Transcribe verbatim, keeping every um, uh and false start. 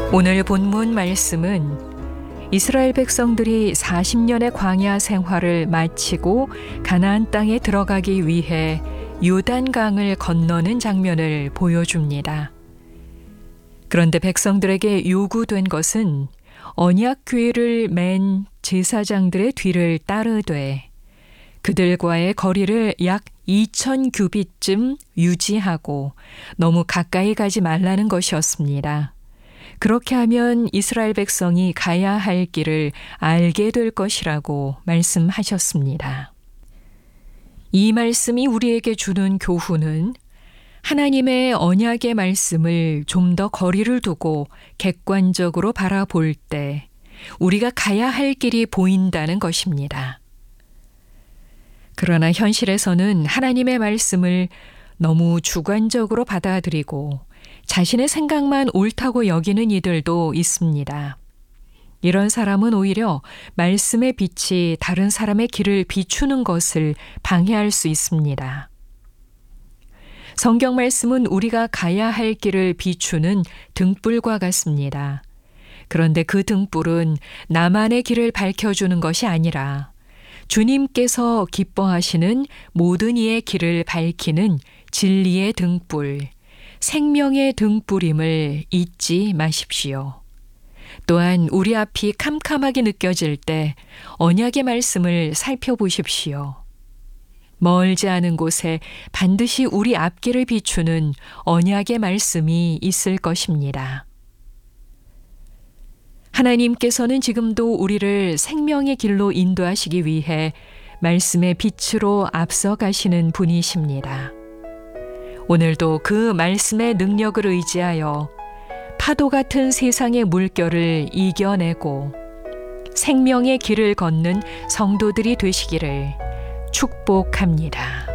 오늘 본문 말씀은 이스라엘 백성들이 사십 년의 광야 생활을 마치고 가나안 땅에 들어가기 위해 요단강을 건너는 장면을 보여줍니다. 그런데 백성들에게 요구된 것은 언약 궤를 맨 제사장들의 뒤를 따르되 그들과의 거리를 약 이천 규빗쯤 유지하고 너무 가까이 가지 말라는 것이었습니다. 그렇게 하면 이스라엘 백성이 가야 할 길을 알게 될 것이라고 말씀하셨습니다. 이 말씀이 우리에게 주는 교훈은 하나님의 언약의 말씀을 좀 더 거리를 두고 객관적으로 바라볼 때 우리가 가야 할 길이 보인다는 것입니다. 그러나 현실에서는 하나님의 말씀을 너무 주관적으로 받아들이고 자신의 생각만 옳다고 여기는 이들도 있습니다. 이런 사람은 오히려 말씀의 빛이 다른 사람의 길을 비추는 것을 방해할 수 있습니다. 성경 말씀은 우리가 가야 할 길을 비추는 등불과 같습니다. 그런데 그 등불은 나만의 길을 밝혀주는 것이 아니라 주님께서 기뻐하시는 모든 이의 길을 밝히는 진리의 등불, 생명의 등불임을 잊지 마십시오. 또한 우리 앞이 캄캄하게 느껴질 때 언약의 말씀을 살펴보십시오. 멀지 않은 곳에 반드시 우리 앞길을 비추는 언약의 말씀이 있을 것입니다. 하나님께서는 지금도 우리를 생명의 길로 인도하시기 위해 말씀의 빛으로 앞서 가시는 분이십니다. 오늘도 그 말씀의 능력을 의지하여 파도 같은 세상의 물결을 이겨내고 생명의 길을 걷는 성도들이 되시기를 축복합니다.